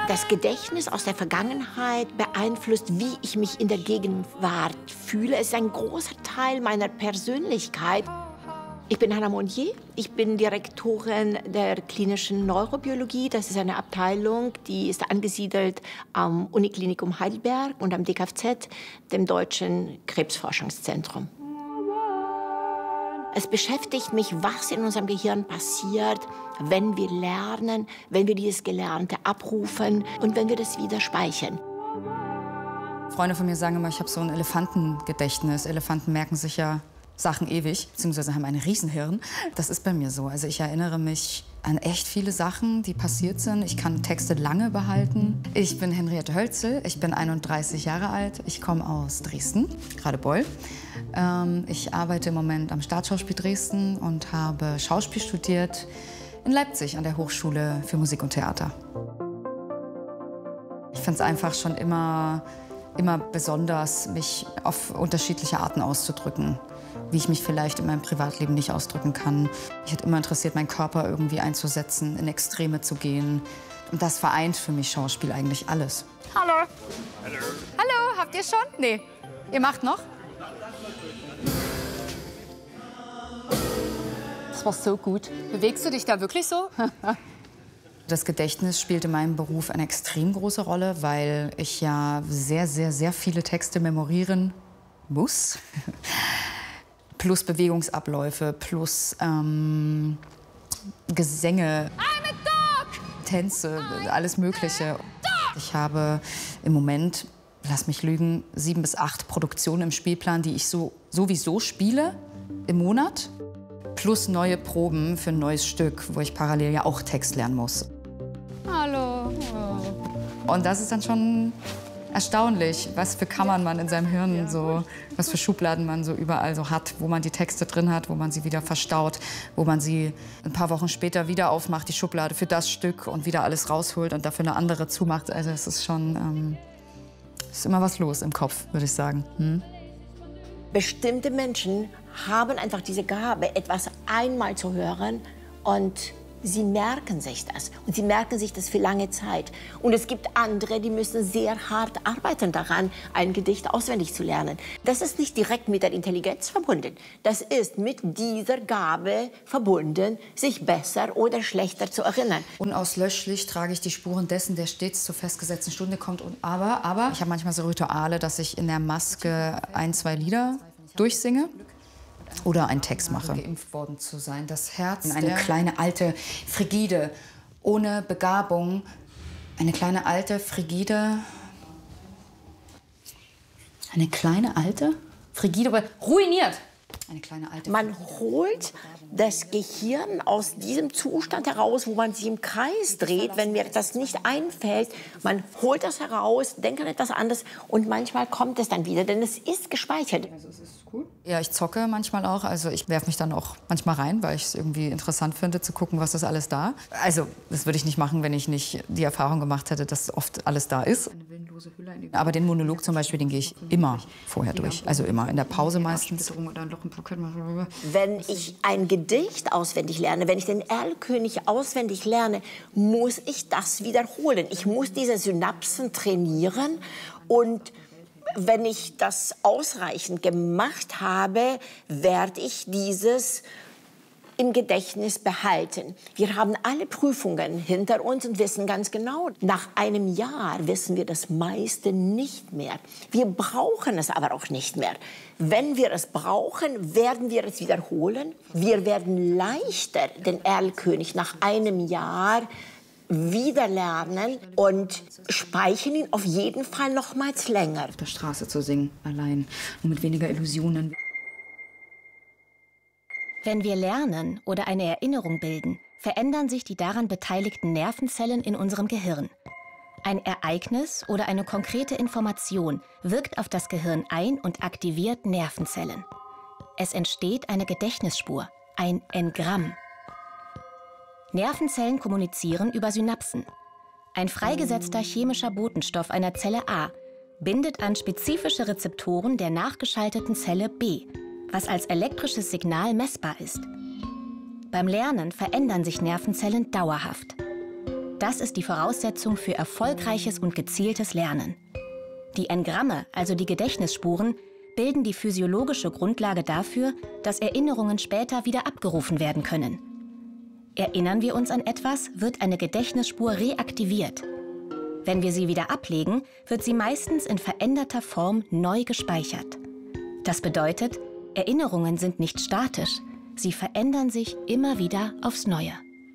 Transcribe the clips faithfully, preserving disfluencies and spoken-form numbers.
Das Gedächtnis aus der Vergangenheit beeinflusst, wie ich mich in der Gegenwart fühle. Es ist ein großer Teil meiner Persönlichkeit. Ich bin Hannah Monnier. Ich bin Direktorin der klinischen Neurobiologie. Das ist eine Abteilung, die ist angesiedelt am Uniklinikum Heidelberg und am D K F Z, dem Deutschen Krebsforschungszentrum. Es beschäftigt mich, was in unserem Gehirn passiert, wenn wir lernen, wenn wir dieses Gelernte abrufen und wenn wir das wieder speichern. Freunde von mir sagen immer, ich habe so ein Elefantengedächtnis. Elefanten merken sich ja Sachen ewig, beziehungsweise haben ein Riesenhirn. Das ist bei mir so. Also ich erinnere mich an echt viele Sachen, die passiert sind. Ich kann Texte lange behalten. Ich bin Henriette Hölzel, ich bin einunddreißig Jahre alt. Ich komme aus Dresden, Radebeul. Ähm, ich arbeite im Moment am Staatsschauspiel Dresden und habe Schauspiel studiert in Leipzig an der Hochschule für Musik und Theater. Ich finde es einfach schon immer, immer besonders, mich auf unterschiedliche Arten auszudrücken, wie ich mich vielleicht in meinem Privatleben nicht ausdrücken kann. Mich hat immer interessiert, meinen Körper irgendwie einzusetzen, in Extreme zu gehen. Und das vereint für mich Schauspiel eigentlich alles. Hallo. Hallo. Hallo, habt ihr schon? Nee. Ihr macht noch? Das war so gut. Bewegst du dich da wirklich so? Das Gedächtnis spielt in meinem Beruf eine extrem große Rolle, weil ich ja sehr, sehr, sehr viele Texte memorieren muss. Plus Bewegungsabläufe, plus ähm, Gesänge, Tänze, alles Mögliche. Ich habe im Moment, lass mich lügen, sieben bis acht Produktionen im Spielplan, die ich so sowieso spiele im Monat. Plus neue Proben für ein neues Stück, wo ich parallel ja auch Text lernen muss. Hallo. Und das ist dann schon erstaunlich, was für Kammern man in seinem Hirn so, was für Schubladen man so überall so hat, wo man die Texte drin hat, wo man sie wieder verstaut, wo man sie ein paar Wochen später wieder aufmacht, die Schublade für das Stück und wieder alles rausholt und dafür eine andere zumacht. Also es ist schon, ähm, es ist immer was los im Kopf, würde ich sagen. Hm? Bestimmte Menschen haben einfach diese Gabe, etwas einmal zu hören und sie merken sich das. Und sie merken sich das für lange Zeit. Und es gibt andere, die müssen sehr hart arbeiten daran, ein Gedicht auswendig zu lernen. Das ist nicht direkt mit der Intelligenz verbunden. Das ist mit dieser Gabe verbunden, sich besser oder schlechter zu erinnern. Unauslöschlich trage ich die Spuren dessen, der stets zur festgesetzten Stunde kommt. Und aber, aber ich habe manchmal so Rituale, dass ich in der Maske ein, zwei Lieder durchsinge. Oder einen Text mache. Geimpft worden zu sein, das Herz. Eine kleine alte Frigide, ohne Begabung. Eine kleine alte Frigide. Eine kleine alte Frigide, aber ruiniert. Eine kleine alte Man holt das Gehirn aus diesem Zustand heraus, wo man sich im Kreis dreht, wenn mir das nicht einfällt. Man holt das heraus, denkt an etwas anderes und manchmal kommt es dann wieder, denn es ist gespeichert. Also es ist cool. Ja, ich zocke manchmal auch. Also ich werfe mich dann auch manchmal rein, weil ich es irgendwie interessant finde, zu gucken, was ist alles da. Also das würde ich nicht machen, wenn ich nicht die Erfahrung gemacht hätte, dass oft alles da ist. Aber den Monolog zum Beispiel, den gehe ich immer vorher durch. Also immer, in der Pause meistens. Wenn ich ein Gedicht auswendig lerne, wenn ich den Erlkönig auswendig lerne, muss ich das wiederholen. Ich muss diese Synapsen trainieren und wenn ich das ausreichend gemacht habe, werde ich dieses im Gedächtnis behalten. Wir haben alle Prüfungen hinter uns und wissen ganz genau, nach einem Jahr wissen wir das meiste nicht mehr. Wir brauchen es aber auch nicht mehr. Wenn wir es brauchen, werden wir es wiederholen. Wir werden leichter den Erlkönig nach einem Jahr wieder lernen und speichern ihn auf jeden Fall nochmals länger. Auf der Straße zu singen, allein und mit weniger Illusionen. Wenn wir lernen oder eine Erinnerung bilden, verändern sich die daran beteiligten Nervenzellen in unserem Gehirn. Ein Ereignis oder eine konkrete Information wirkt auf das Gehirn ein und aktiviert Nervenzellen. Es entsteht eine Gedächtnisspur, ein Engramm. Nervenzellen kommunizieren über Synapsen. Ein freigesetzter chemischer Botenstoff einer Zelle A bindet an spezifische Rezeptoren der nachgeschalteten Zelle B, was als elektrisches Signal messbar ist. Beim Lernen verändern sich Nervenzellen dauerhaft. Das ist die Voraussetzung für erfolgreiches und gezieltes Lernen. Die Engramme, also die Gedächtnisspuren, bilden die physiologische Grundlage dafür, dass Erinnerungen später wieder abgerufen werden können. Erinnern wir uns an etwas, wird eine Gedächtnisspur reaktiviert. Wenn wir sie wieder ablegen, wird sie meistens in veränderter Form neu gespeichert. Das bedeutet, Erinnerungen sind nicht statisch, sie verändern sich immer wieder aufs Neue.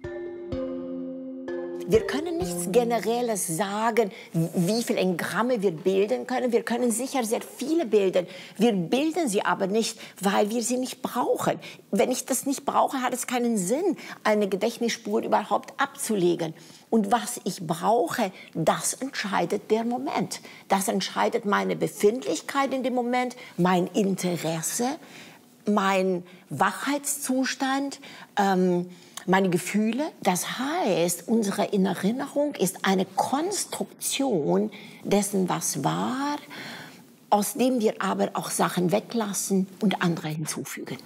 Wir können nichts Generelles sagen, wie viele Engramme wir bilden können. Wir können sicher sehr viele bilden. Wir bilden sie aber nicht, weil wir sie nicht brauchen. Wenn ich das nicht brauche, hat es keinen Sinn, eine Gedächtnisspur überhaupt abzulegen. Und was ich brauche, das entscheidet der Moment. Das entscheidet meine Befindlichkeit in dem Moment, mein Interesse, mein Wachheitszustand, ähm, meine Gefühle. Das heißt, unsere Erinnerung ist eine Konstruktion dessen, was war, aus dem wir aber auch Sachen weglassen und andere hinzufügen.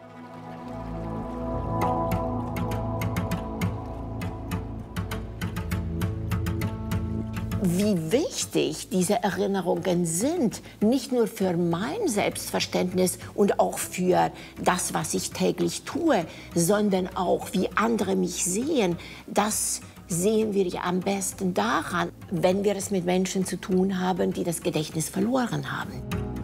Wie wichtig diese Erinnerungen sind, nicht nur für mein Selbstverständnis und auch für das, was ich täglich tue, sondern auch, wie andere mich sehen, das sehen wir ja am besten daran, wenn wir es mit Menschen zu tun haben, die das Gedächtnis verloren haben.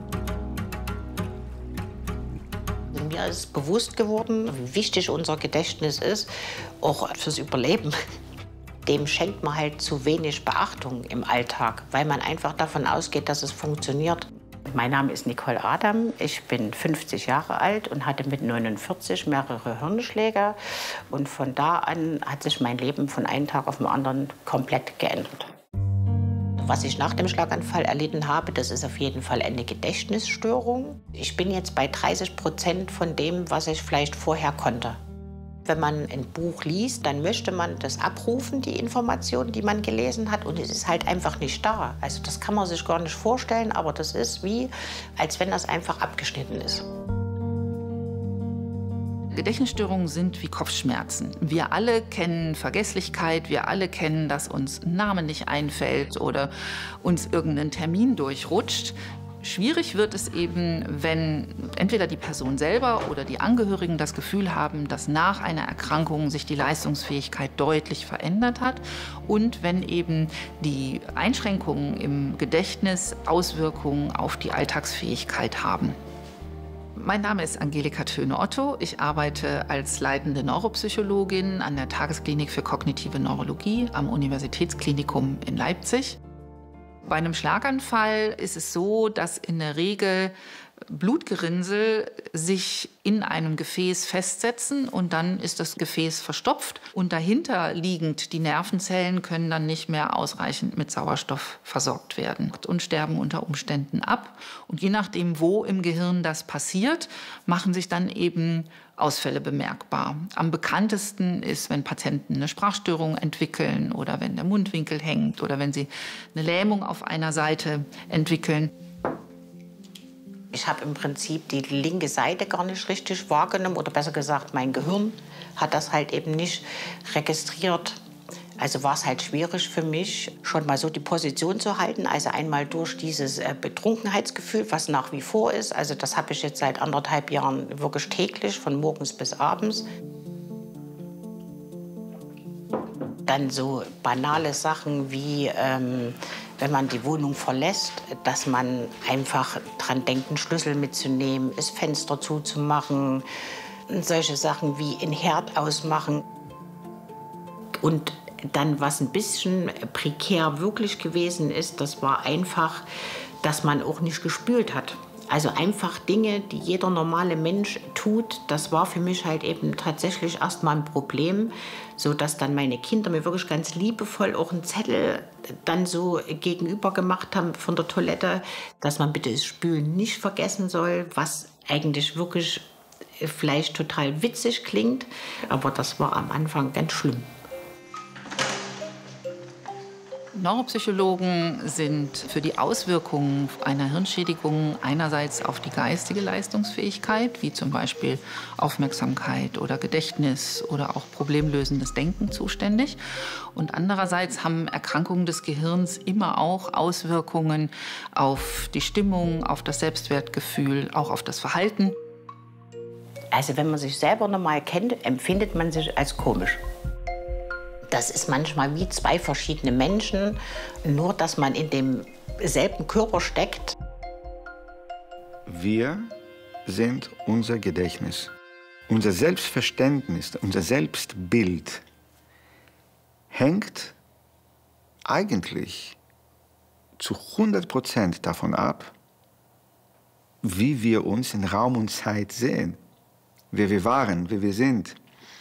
Mir ist bewusst geworden, wie wichtig unser Gedächtnis ist, auch fürs Überleben. Dem schenkt man halt zu wenig Beachtung im Alltag, weil man einfach davon ausgeht, dass es funktioniert. Mein Name ist Nicole Adam, ich bin fünfzig Jahre alt und hatte mit neunundvierzig mehrere Hirnschläge. Und von da an hat sich mein Leben von einem Tag auf den anderen komplett geändert. Was ich nach dem Schlaganfall erlitten habe, das ist auf jeden Fall eine Gedächtnisstörung. Ich bin jetzt bei dreißig Prozent von dem, was ich vielleicht vorher konnte. Wenn man ein Buch liest, dann möchte man das abrufen, die Informationen, die man gelesen hat. Und es ist halt einfach nicht da. Also das kann man sich gar nicht vorstellen, aber das ist wie, als wenn das einfach abgeschnitten ist. Gedächtnisstörungen sind wie Kopfschmerzen. Wir alle kennen Vergesslichkeit, wir alle kennen, dass uns ein Name nicht einfällt oder uns irgendein Termin durchrutscht. Schwierig wird es eben, wenn entweder die Person selber oder die Angehörigen das Gefühl haben, dass nach einer Erkrankung sich die Leistungsfähigkeit deutlich verändert hat und wenn eben die Einschränkungen im Gedächtnis Auswirkungen auf die Alltagsfähigkeit haben. Mein Name ist Angelika Töne-Otto. Ich arbeite als leitende Neuropsychologin an der Tagesklinik für kognitive Neurologie am Universitätsklinikum in Leipzig. Bei einem Schlaganfall ist es so, dass in der Regel Blutgerinnsel sich in einem Gefäß festsetzen und dann ist das Gefäß verstopft und dahinter liegend die Nervenzellen können dann nicht mehr ausreichend mit Sauerstoff versorgt werden und sterben unter Umständen ab. Und je nachdem, wo im Gehirn das passiert, machen sich dann eben Ausfälle bemerkbar. Am bekanntesten ist, wenn Patienten eine Sprachstörung entwickeln oder wenn der Mundwinkel hängt oder wenn sie eine Lähmung auf einer Seite entwickeln. Ich habe im Prinzip die linke Seite gar nicht richtig wahrgenommen oder besser gesagt, mein Gehirn hat das halt eben nicht registriert. Also war es halt schwierig für mich, schon mal so die Position zu halten. Also einmal durch dieses äh, Betrunkenheitsgefühl, was nach wie vor ist. Also das habe ich jetzt seit anderthalb Jahren wirklich täglich, von morgens bis abends. Dann so banale Sachen wie, ähm, wenn man die Wohnung verlässt, dass man einfach dran denkt, einen Schlüssel mitzunehmen, das Fenster zuzumachen. Solche Sachen wie einen Herd ausmachen. Und dann, was ein bisschen prekär wirklich gewesen ist, das war einfach, dass man auch nicht gespült hat. Also einfach Dinge, die jeder normale Mensch tut, das war für mich halt eben tatsächlich erstmal ein Problem, sodass dann meine Kinder mir wirklich ganz liebevoll auch einen Zettel dann so gegenüber gemacht haben von der Toilette, dass man bitte das Spülen nicht vergessen soll, was eigentlich wirklich vielleicht total witzig klingt, aber das war am Anfang ganz schlimm. Neuropsychologen sind für die Auswirkungen einer Hirnschädigung einerseits auf die geistige Leistungsfähigkeit, wie zum Beispiel Aufmerksamkeit oder Gedächtnis oder auch problemlösendes Denken zuständig. Und andererseits haben Erkrankungen des Gehirns immer auch Auswirkungen auf die Stimmung, auf das Selbstwertgefühl, auch auf das Verhalten. Also wenn man sich selber normal kennt, empfindet man sich als komisch. Das ist manchmal wie zwei verschiedene Menschen, nur dass man in demselben Körper steckt. Wir sind unser Gedächtnis. Unser Selbstverständnis, unser Selbstbild hängt eigentlich zu hundert Prozent davon ab, wie wir uns in Raum und Zeit sehen, wer wir waren, wer wir sind.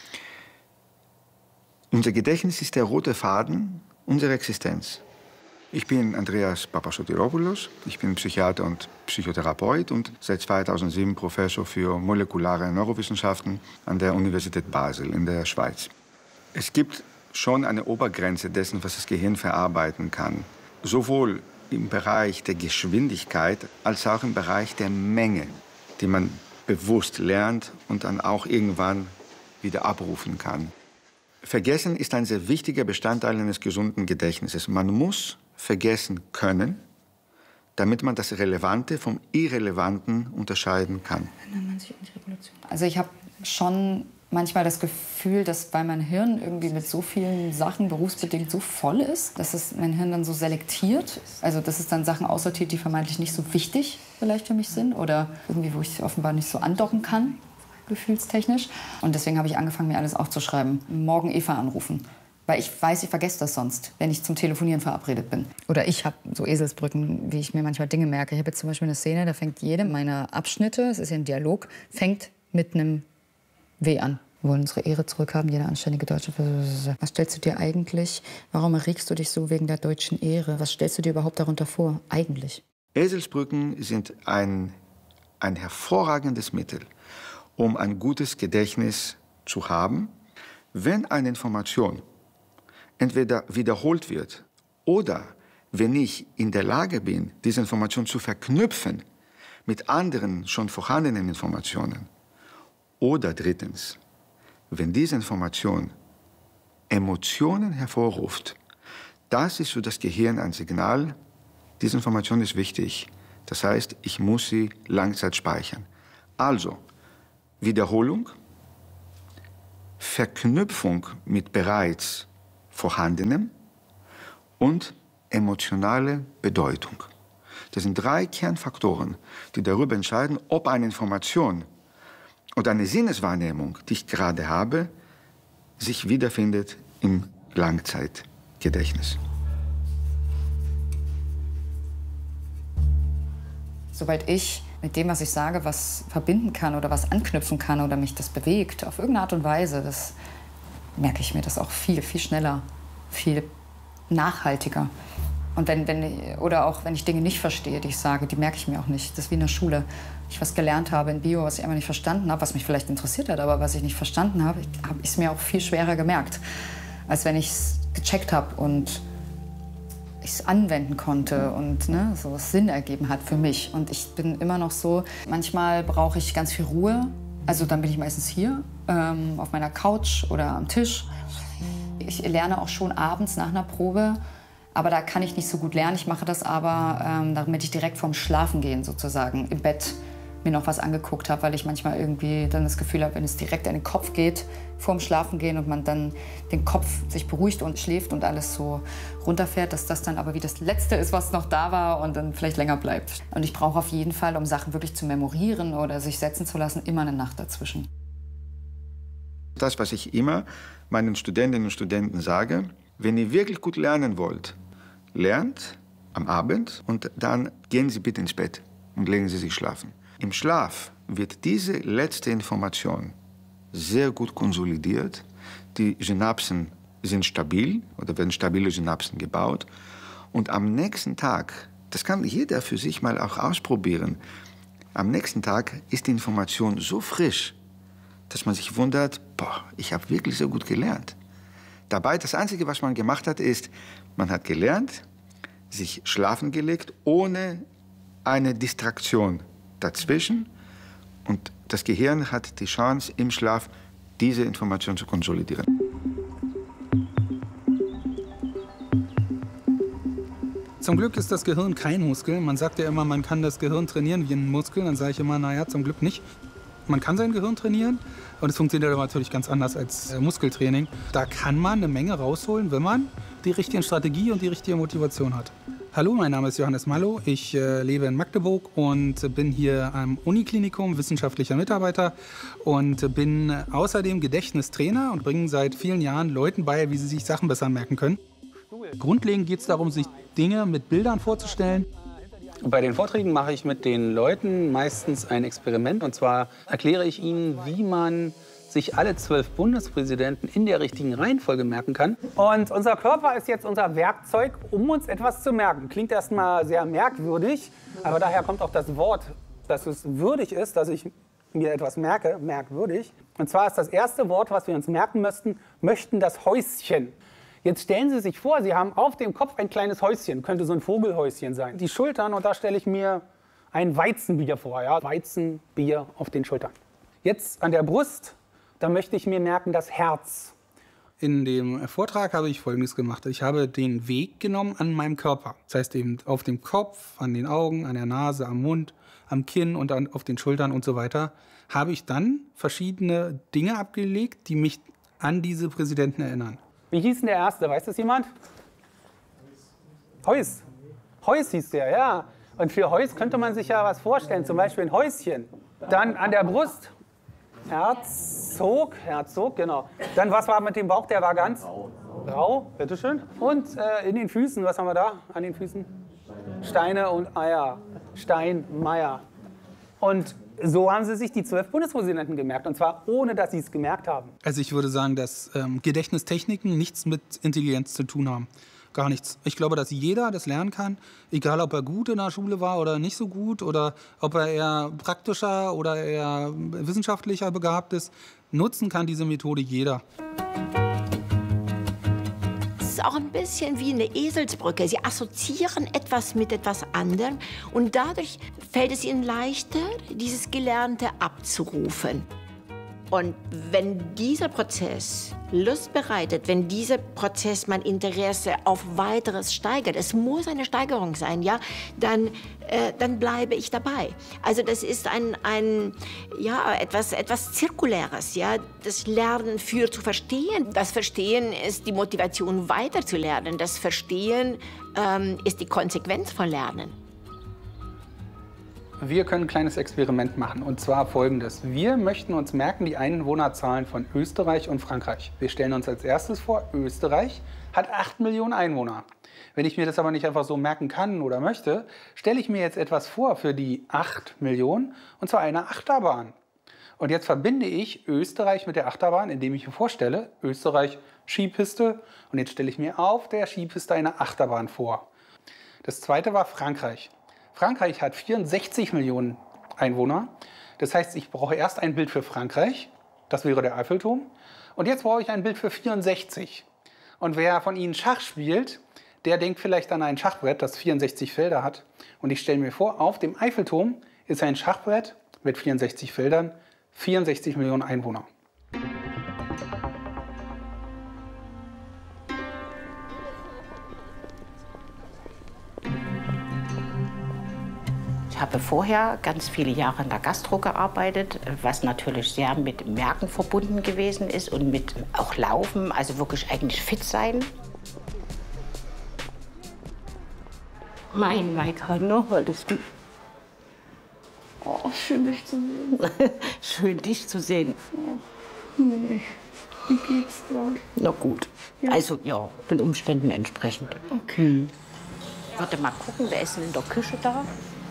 Unser Gedächtnis ist der rote Faden unserer Existenz. Ich bin Andreas Papasotiropoulos, ich bin Psychiater und Psychotherapeut und seit zweitausendsieben Professor für molekulare Neurowissenschaften an der Universität Basel in der Schweiz. Es gibt schon eine Obergrenze dessen, was das Gehirn verarbeiten kann, sowohl im Bereich der Geschwindigkeit als auch im Bereich der Menge, die man bewusst lernt und dann auch irgendwann wieder abrufen kann. Vergessen ist ein sehr wichtiger Bestandteil eines gesunden Gedächtnisses. Man muss vergessen können, damit man das Relevante vom Irrelevanten unterscheiden kann. Also ich habe schon manchmal das Gefühl, dass weil mein Hirn irgendwie mit so vielen Sachen berufsbedingt so voll ist, dass es mein Hirn dann so selektiert. Also dass es dann Sachen aussortiert, die vermeintlich nicht so wichtig vielleicht für mich sind oder irgendwie, wo ich offenbar nicht so andocken kann, gefühlstechnisch. Und deswegen habe ich angefangen, mir alles aufzuschreiben. Morgen Eva anrufen. Weil ich weiß, ich vergesse das sonst, wenn ich zum Telefonieren verabredet bin. Oder ich habe so Eselsbrücken, wie ich mir manchmal Dinge merke. Ich habe jetzt zum Beispiel eine Szene, da fängt jede meiner Abschnitte, es ist ja ein Dialog, fängt mit einem W an. Wir wollen unsere Ehre zurückhaben, jeder anständige Deutsche. Was stellst du dir eigentlich, warum erregst du dich so wegen der deutschen Ehre? Was stellst du dir überhaupt darunter vor, eigentlich? Eselsbrücken sind ein, ein hervorragendes Mittel, um ein gutes Gedächtnis zu haben, wenn eine Information entweder wiederholt wird oder wenn ich in der Lage bin, diese Information zu verknüpfen mit anderen schon vorhandenen Informationen. Oder drittens, wenn diese Information Emotionen hervorruft, das ist für das Gehirn ein Signal, diese Information ist wichtig. Das heißt, ich muss sie Langzeit speichern. Also, Wiederholung, Verknüpfung mit bereits Vorhandenem und emotionale Bedeutung. Das sind drei Kernfaktoren, die darüber entscheiden, ob eine Information oder eine Sinneswahrnehmung, die ich gerade habe, sich wiederfindet im Langzeitgedächtnis. Sobald ich mit dem, was ich sage, was verbinden kann oder was anknüpfen kann oder mich das bewegt, auf irgendeine Art und Weise, das merke ich mir das auch viel, viel schneller, viel nachhaltiger. Und wenn, wenn, oder auch, wenn ich Dinge nicht verstehe, die ich sage, die merke ich mir auch nicht. Das ist wie in der Schule. Ich was gelernt habe in Bio, was ich einfach nicht verstanden habe, was mich vielleicht interessiert hat, aber was ich nicht verstanden habe, habe ich es mir auch viel schwerer gemerkt, als wenn ich es gecheckt habe und ich es anwenden konnte und ne, so es Sinn ergeben hat für mich. Und ich bin immer noch so, manchmal brauche ich ganz viel Ruhe. Also dann bin ich meistens hier, ähm, auf meiner Couch oder am Tisch. Ich lerne auch schon abends nach einer Probe, aber da kann ich nicht so gut lernen. Ich mache das aber, ähm, damit ich direkt vorm Schlafengehen sozusagen im Bett mir noch was angeguckt habe, weil ich manchmal irgendwie dann das Gefühl habe, wenn es direkt in den Kopf geht, vorm Schlafengehen und man dann den Kopf sich beruhigt und schläft und alles so runterfährt, dass das dann aber wie das Letzte ist, was noch da war und dann vielleicht länger bleibt. Und ich brauche auf jeden Fall, um Sachen wirklich zu memorieren oder sich setzen zu lassen, immer eine Nacht dazwischen. Das, was ich immer meinen Studentinnen und Studenten sage, wenn ihr wirklich gut lernen wollt, lernt am Abend und dann gehen Sie bitte ins Bett und legen Sie sich schlafen. Im Schlaf wird diese letzte Information sehr gut konsolidiert. Die Synapsen sind stabil oder werden stabile Synapsen gebaut. Und am nächsten Tag, das kann jeder für sich mal auch ausprobieren, am nächsten Tag ist die Information so frisch, dass man sich wundert, boah, ich habe wirklich so gut gelernt. Dabei, das Einzige, was man gemacht hat, ist, man hat gelernt, sich schlafen gelegt, ohne eine Distraktion dazwischen. Und das Gehirn hat die Chance, im Schlaf diese Information zu konsolidieren. Zum Glück ist das Gehirn kein Muskel. Man sagt ja immer, man kann das Gehirn trainieren wie einen Muskel. Dann sage ich immer, naja, zum Glück nicht. Man kann sein Gehirn trainieren und es funktioniert aber natürlich ganz anders als Muskeltraining. Da kann man eine Menge rausholen, wenn man die richtige Strategie und die richtige Motivation hat. Hallo, mein Name ist Johannes Mallow. Ich äh, lebe in Magdeburg und bin hier am Uniklinikum wissenschaftlicher Mitarbeiter und bin außerdem Gedächtnistrainer und bringe seit vielen Jahren Leuten bei, wie sie sich Sachen besser merken können. Grundlegend geht es darum, sich Dinge mit Bildern vorzustellen. Bei den Vorträgen mache ich mit den Leuten meistens ein Experiment. Und zwar erkläre ich ihnen, wie man sich alle zwölf Bundespräsidenten in der richtigen Reihenfolge merken kann. Und unser Körper ist jetzt unser Werkzeug, um uns etwas zu merken. Klingt erstmal sehr merkwürdig, aber daher kommt auch das Wort, dass es würdig ist, dass ich mir etwas merke, merkwürdig. Und zwar ist das erste Wort, was wir uns merken möchten, möchten das Häuschen. Jetzt stellen Sie sich vor, Sie haben auf dem Kopf ein kleines Häuschen, könnte so ein Vogelhäuschen sein. Die Schultern, und da stelle ich mir ein Weizenbier vor, ja? Weizenbier auf den Schultern. Jetzt an der Brust, da möchte ich mir merken, das Herz. In dem Vortrag habe ich Folgendes gemacht. Ich habe den Weg genommen an meinem Körper. Das heißt eben auf dem Kopf, an den Augen, an der Nase, am Mund, am Kinn und an, auf den Schultern und so weiter, habe ich dann verschiedene Dinge abgelegt, die mich an diese Präsidenten erinnern. Wie hieß denn der Erste? Weiß das jemand? Heus. Heus hieß der, ja. Und für Heus könnte man sich ja was vorstellen, zum Beispiel ein Häuschen. Dann an der Brust. Herzog, Herzog, genau. Dann, was war mit dem Bauch? Der war ganz rau, bitteschön. Und äh, in den Füßen, was haben wir da an den Füßen? Steine und Eier. Steinmeier. Und so haben sie sich die zwölf Bundespräsidenten gemerkt, und zwar ohne, dass sie es gemerkt haben. Also ich würde sagen, dass ähm, Gedächtnistechniken nichts mit Intelligenz zu tun haben. Gar nichts. Ich glaube, dass jeder das lernen kann, egal ob er gut in der Schule war oder nicht so gut, oder ob er eher praktischer oder eher wissenschaftlicher begabt ist. Nutzen kann diese Methode jeder. Es ist auch ein bisschen wie eine Eselsbrücke. Sie assoziieren etwas mit etwas anderem und dadurch fällt es ihnen leichter, dieses Gelernte abzurufen. Und wenn dieser Prozess Lust bereitet, wenn dieser Prozess mein Interesse auf Weiteres steigert, es muss eine Steigerung sein, ja, dann, äh, dann bleibe ich dabei. Also das ist ein, ein, ja, etwas, etwas Zirkuläres. Ja. Das Lernen führt zu Verstehen. Das Verstehen ist die Motivation, weiterzulernen. Das Verstehen ähm, ist die Konsequenz von Lernen. Wir können ein kleines Experiment machen, und zwar folgendes. Wir möchten uns merken die Einwohnerzahlen von Österreich und Frankreich. Wir stellen uns als erstes vor, Österreich hat acht Millionen Einwohner. Wenn ich mir das aber nicht einfach so merken kann oder möchte, stelle ich mir jetzt etwas vor für die acht Millionen, und zwar eine Achterbahn. Und jetzt verbinde ich Österreich mit der Achterbahn, indem ich mir vorstelle, Österreich Skipiste, und jetzt stelle ich mir auf der Skipiste eine Achterbahn vor. Das zweite war Frankreich. Frankreich hat vierundsechzig Millionen Einwohner. Das heißt, ich brauche erst ein Bild für Frankreich. Das wäre der Eiffelturm. Und jetzt brauche ich ein Bild für vierundsechzig. Und wer von Ihnen Schach spielt, der denkt vielleicht an ein Schachbrett, das vierundsechzig Felder hat. Und ich stelle mir vor, auf dem Eiffelturm ist ein Schachbrett mit vierundsechzig Feldern, vierundsechzig Millionen Einwohner. Ich habe vorher ganz viele Jahre in der Gastro gearbeitet, was natürlich sehr mit Merken verbunden gewesen ist und mit auch Laufen, also wirklich eigentlich fit sein. Mein Maika, noch wolltest du? Oh, schön dich zu sehen. Schön dich zu sehen. Ja. Nee. Wie geht's dir? Na gut. Ja. Also ja, den Umständen entsprechend. Okay. Hm. Ich würde mal gucken, wer ist denn in der Küche da?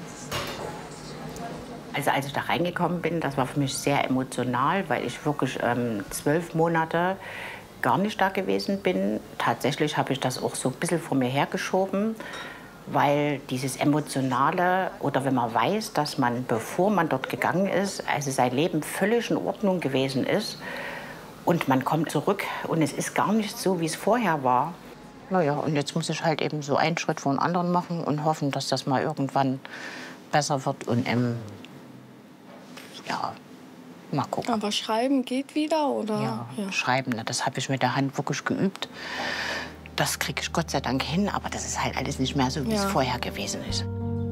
Also als ich da reingekommen bin, das war für mich sehr emotional, weil ich wirklich ähm, zwölf Monate gar nicht da gewesen bin. Tatsächlich habe ich das auch so ein bisschen vor mir hergeschoben, weil dieses Emotionale, oder wenn man weiß, dass man, bevor man dort gegangen ist, also sein Leben völlig in Ordnung gewesen ist Und man kommt zurück und es ist gar nicht so, wie es vorher war. Naja, und jetzt muss ich halt eben so einen Schritt vor den anderen machen und hoffen, dass das mal irgendwann besser wird. Und ähm, ja, mal gucken. Aber schreiben geht wieder, oder? Ja, ja. schreiben, ne, das habe ich mit der Hand wirklich geübt. Das kriege ich Gott sei Dank hin, aber das ist halt alles nicht mehr so, wie ja. es vorher gewesen ist.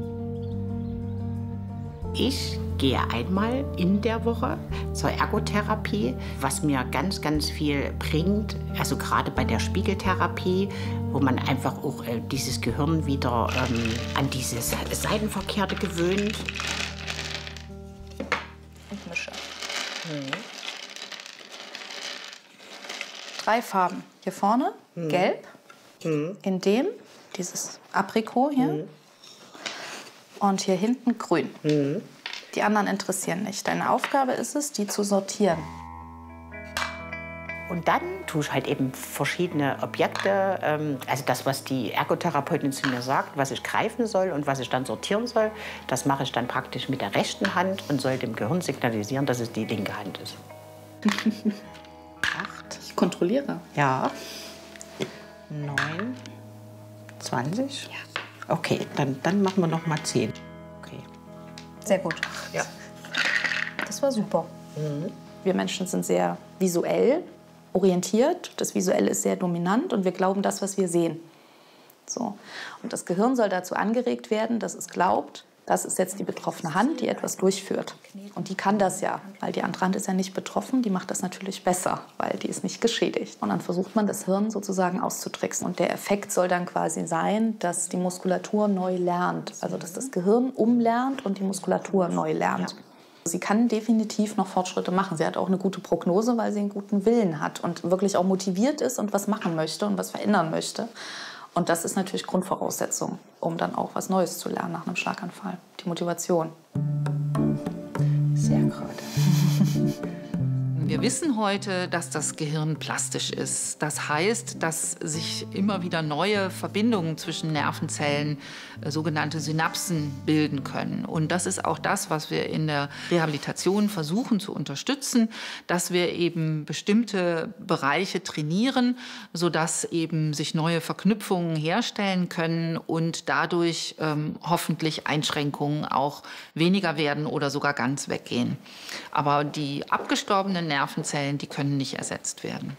Ich gehe einmal in der Woche zur Ergotherapie, was mir ganz, ganz viel bringt. Also gerade bei der Spiegeltherapie, wo man einfach auch äh, dieses Gehirn wieder ähm, an dieses Seitenverkehrte gewöhnt. Und mische. Mhm. Drei Farben. Hier vorne mhm. gelb, mhm. in dem dieses Aprikot hier mhm. und hier hinten grün. Mhm. Die anderen interessieren nicht. Deine Aufgabe ist es, die zu sortieren. Und dann tue ich halt eben verschiedene Objekte, ähm, also das, was die Ergotherapeutin zu mir sagt, was ich greifen soll und was ich dann sortieren soll, das mache ich dann praktisch mit der rechten Hand und soll dem Gehirn signalisieren, dass es die linke Hand ist. Acht. Ich kontrolliere. Ja. Neun. Zwanzig. Ja. Okay, dann, dann machen wir noch mal zehn. Okay. Sehr gut. Ja. Das war super. Mhm. Wir Menschen sind sehr visuell orientiert. Das Visuelle ist sehr dominant und wir glauben das, was wir sehen. So. Und das Gehirn soll dazu angeregt werden, dass es glaubt, das ist jetzt die betroffene Hand, die etwas durchführt. Und die kann das ja, weil die andere Hand ist ja nicht betroffen. Die macht das natürlich besser, weil die ist nicht geschädigt. Und dann versucht man, das Hirn sozusagen auszutricksen. Und der Effekt soll dann quasi sein, dass die Muskulatur neu lernt. Also dass das Gehirn umlernt und die Muskulatur neu lernt. Sie kann definitiv noch Fortschritte machen. Sie hat auch eine gute Prognose, weil sie einen guten Willen hat und wirklich auch motiviert ist und was machen möchte und was verändern möchte. Und das ist natürlich Grundvoraussetzung, um dann auch was Neues zu lernen nach einem Schlaganfall. Die Motivation. Sehr gut. Wir wissen heute, dass das Gehirn plastisch ist. Das heißt, dass sich immer wieder neue Verbindungen zwischen Nervenzellen, äh, sogenannte Synapsen, bilden können. Und das ist auch das, was wir in der Rehabilitation versuchen zu unterstützen, dass wir eben bestimmte Bereiche trainieren, sodass eben sich neue Verknüpfungen herstellen können und dadurch ähm, hoffentlich Einschränkungen auch weniger werden oder sogar ganz weggehen. Aber die abgestorbenen Nervenzellen Nervenzellen, die können nicht ersetzt werden.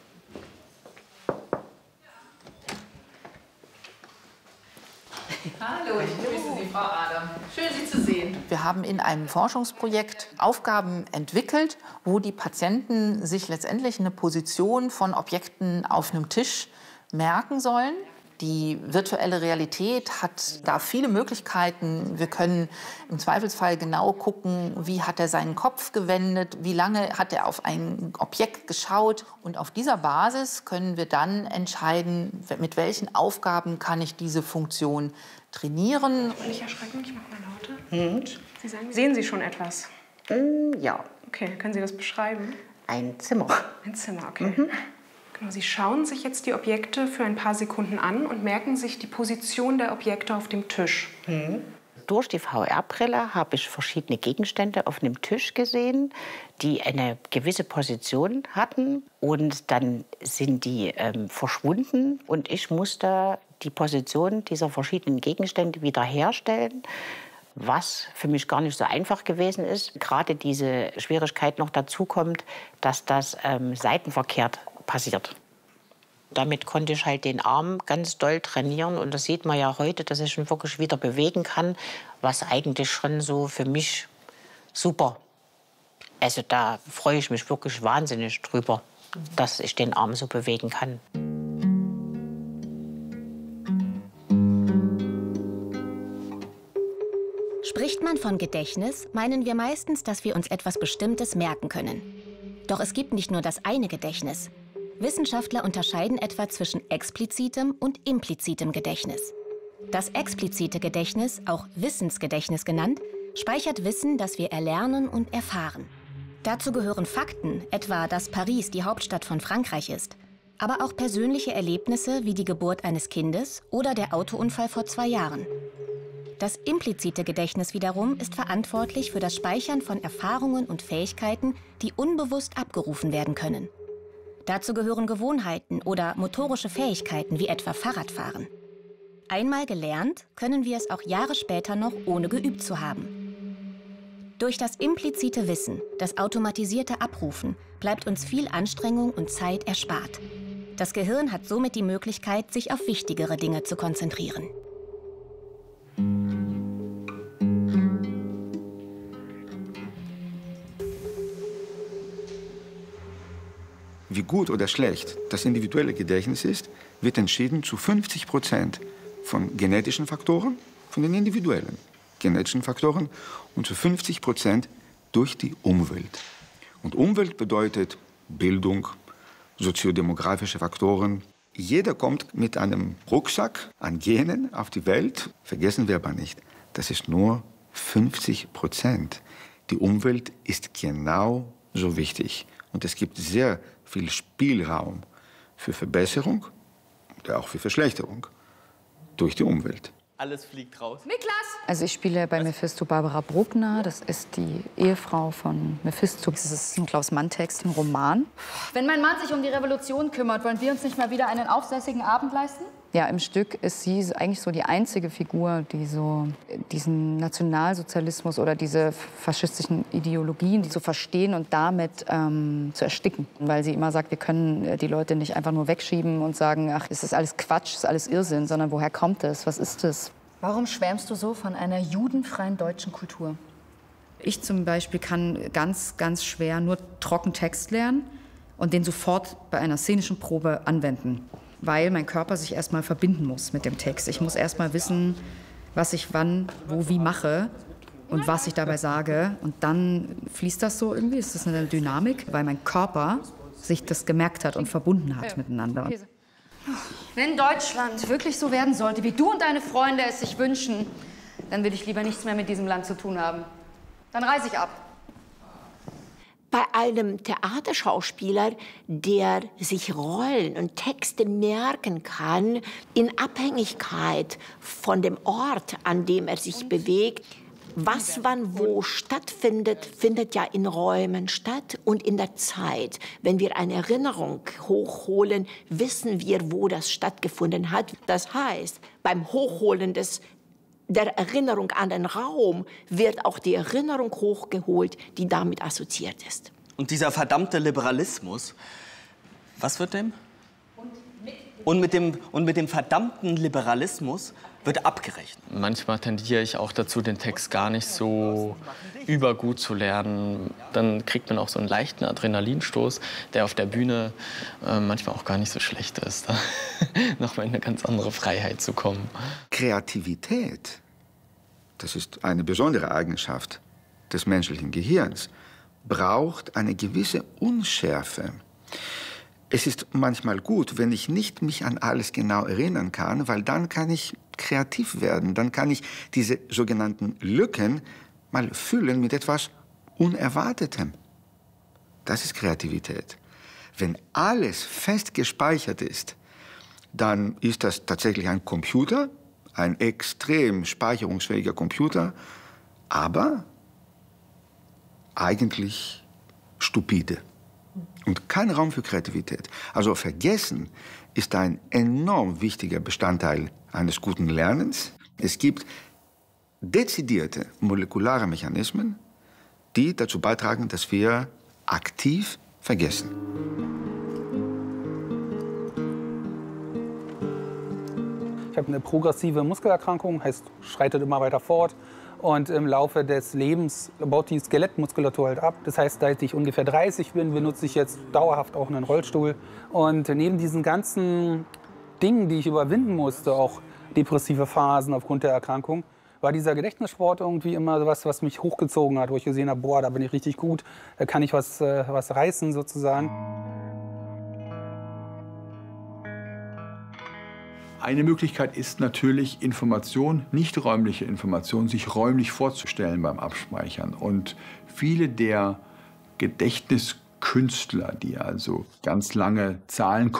Hallo, ich grüße Sie, Frau Adam. Schön, Sie zu sehen. Wir haben in einem Forschungsprojekt Aufgaben entwickelt, wo die Patienten sich letztendlich eine Position von Objekten auf einem Tisch merken sollen. Die virtuelle Realität hat da viele Möglichkeiten. Wir können im Zweifelsfall genau gucken, wie hat er seinen Kopf gewendet, wie lange hat er auf ein Objekt geschaut. Und auf dieser Basis können wir dann entscheiden, mit welchen Aufgaben kann ich diese Funktion trainieren. Nicht erschrecken, ich mach mal lauter. Hm? Sie sagen, sehen Sie schon etwas? Mm, ja. Okay, können Sie das beschreiben? Ein Zimmer. Ein Zimmer, okay. Mhm. Genau, Sie schauen sich jetzt die Objekte für ein paar Sekunden an und merken sich die Position der Objekte auf dem Tisch. Mhm. Durch die V R-Brille habe ich verschiedene Gegenstände auf einem Tisch gesehen, die eine gewisse Position hatten. Und dann sind die ähm, verschwunden und ich musste die Position dieser verschiedenen Gegenstände wiederherstellen, was für mich gar nicht so einfach gewesen ist. Gerade diese Schwierigkeit noch dazu kommt, dass das ähm, seitenverkehrt passiert. Damit konnte ich halt den Arm ganz doll trainieren und das sieht man ja heute, dass ich ihn wirklich wieder bewegen kann, was eigentlich schon so für mich super. Also da freue ich mich wirklich wahnsinnig drüber, dass ich den Arm so bewegen kann. Spricht man von Gedächtnis, meinen wir meistens, dass wir uns etwas Bestimmtes merken können. Doch es gibt nicht nur das eine Gedächtnis. Wissenschaftler unterscheiden etwa zwischen explizitem und implizitem Gedächtnis. Das explizite Gedächtnis, auch Wissensgedächtnis genannt, speichert Wissen, das wir erlernen und erfahren. Dazu gehören Fakten, etwa, dass Paris die Hauptstadt von Frankreich ist, aber auch persönliche Erlebnisse wie die Geburt eines Kindes oder der Autounfall vor zwei Jahren. Das implizite Gedächtnis wiederum ist verantwortlich für das Speichern von Erfahrungen und Fähigkeiten, die unbewusst abgerufen werden können. Dazu gehören Gewohnheiten oder motorische Fähigkeiten wie etwa Fahrradfahren. Einmal gelernt, können wir es auch Jahre später noch, ohne geübt zu haben. Durch das implizite Wissen, das automatisierte Abrufen, bleibt uns viel Anstrengung und Zeit erspart. Das Gehirn hat somit die Möglichkeit, sich auf wichtigere Dinge zu konzentrieren. Wie gut oder schlecht das individuelle Gedächtnis ist, wird entschieden zu fünfzig Prozent von genetischen Faktoren, von den individuellen genetischen Faktoren, und zu fünfzig Prozent durch die Umwelt. Und Umwelt bedeutet Bildung, soziodemografische Faktoren. Jeder kommt mit einem Rucksack an Genen auf die Welt. Vergessen wir aber nicht, das ist nur fünfzig Prozent. Die Umwelt ist genau so wichtig. Und es gibt sehr viel Spielraum für Verbesserung oder auch für Verschlechterung durch die Umwelt. Alles fliegt raus. Niklas! Also ich spiele bei Mephisto Barbara Bruckner. Das ist die Ehefrau von Mephisto. Das ist ein Klaus-Mann-Text, ein Roman. Wenn mein Mann sich um die Revolution kümmert, wollen wir uns nicht mal wieder einen aufsässigen Abend leisten? Ja, im Stück ist sie eigentlich so die einzige Figur, die so diesen Nationalsozialismus oder diese faschistischen Ideologien, die zu verstehen und damit ähm, zu ersticken. Weil sie immer sagt, wir können die Leute nicht einfach nur wegschieben und sagen, ach, es ist alles Quatsch, es ist alles Irrsinn, sondern woher kommt es, was ist es? Warum schwärmst du so von einer judenfreien deutschen Kultur? Ich zum Beispiel kann ganz, ganz schwer nur trocken Text lernen und den sofort bei einer szenischen Probe anwenden. Weil mein Körper sich erstmal verbinden muss mit dem Text. Ich muss erstmal wissen, was ich wann, wo, wie mache und was ich dabei sage. Und dann fließt das so irgendwie, ist das eine Dynamik, weil mein Körper sich das gemerkt hat und verbunden hat miteinander. Wenn Deutschland wirklich so werden sollte, wie du und deine Freunde es sich wünschen, dann will ich lieber nichts mehr mit diesem Land zu tun haben. Dann reise ich ab. Bei einem Theaterschauspieler, der sich Rollen und Texte merken kann, in Abhängigkeit von dem Ort, an dem er sich bewegt, was wann wo stattfindet, findet ja in Räumen statt und in der Zeit. Wenn wir eine Erinnerung hochholen, wissen wir, wo das stattgefunden hat. Das heißt, beim Hochholen des der Erinnerung an den Raum wird auch die Erinnerung hochgeholt, die damit assoziiert ist. Und dieser verdammte Liberalismus, was wird dem? Und mit dem, und mit dem verdammten Liberalismus wird abgerechnet. Manchmal tendiere ich auch dazu, den Text gar nicht so übergut zu lernen. Dann kriegt man auch so einen leichten Adrenalinstoß, der auf der Bühne äh, manchmal auch gar nicht so schlecht ist, da noch mal in eine ganz andere Freiheit zu kommen. Kreativität, das ist eine besondere Eigenschaft des menschlichen Gehirns, braucht eine gewisse Unschärfe. Es ist manchmal gut, wenn ich nicht mich an alles genau erinnern kann, weil dann kann ich kreativ werden. Dann kann ich diese sogenannten Lücken mal füllen mit etwas Unerwartetem. Das ist Kreativität. Wenn alles fest gespeichert ist, dann ist das tatsächlich ein Computer, ein extrem speicherungsfähiger Computer, aber eigentlich stupide. Und kein Raum für Kreativität. Also Vergessen ist ein enorm wichtiger Bestandteil eines guten Lernens. Es gibt dezidierte molekulare Mechanismen, die dazu beitragen, dass wir aktiv vergessen. Ich habe eine progressive Muskelerkrankung, heißt, schreitet immer weiter fort. Und im Laufe des Lebens baut die Skelettmuskulatur halt ab. Das heißt, seit ich ungefähr dreißig bin, benutze ich jetzt dauerhaft auch einen Rollstuhl. Und neben diesen ganzen Dingen, die ich überwinden musste, auch depressive Phasen aufgrund der Erkrankung, war dieser Gedächtnissport irgendwie immer was, was mich hochgezogen hat, wo ich gesehen habe, boah, da bin ich richtig gut, da kann ich was, äh, was reißen sozusagen. Eine Möglichkeit ist natürlich Information, nicht räumliche Information, sich räumlich vorzustellen beim Abspeichern. Und viele der Gedächtniskünstler, die also ganz lange Zahlen